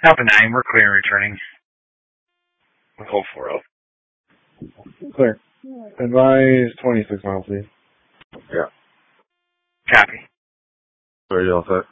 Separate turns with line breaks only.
Alpha 9, we're clear and returning.
Hold 40.
Clear. Advise 26 miles, please.
Yeah.
Copy.
So are you all set?